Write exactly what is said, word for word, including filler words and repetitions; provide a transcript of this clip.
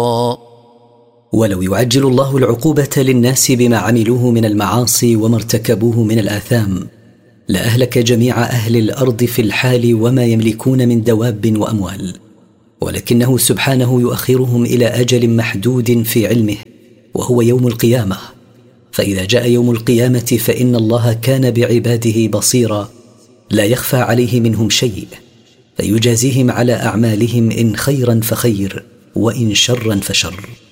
ولو يعجل الله العقوبة للناس بما عملوه من المعاصي وما ارتكبوه من الآثام لأهلك جميع أهل الأرض في الحال وما يملكون من دواب وأموال، ولكنه سبحانه يؤخرهم إلى أجل محدود في علمه وهو يوم القيامة. فإذا جاء يوم القيامة فإن الله كان بعباده بصيرا لا يخفى عليه منهم شيء، فيجازيهم على أعمالهم إن خيرا فخير وإن شرا فشر.